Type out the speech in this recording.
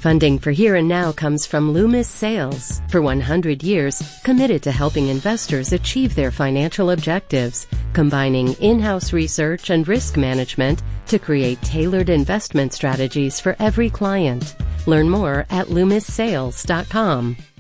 Funding for Here and Now comes from Loomis Sales. For 100 years, committed to helping investors achieve their financial objectives, combining in-house research and risk management to create tailored investment strategies for every client. Learn more at LoomisSales.com.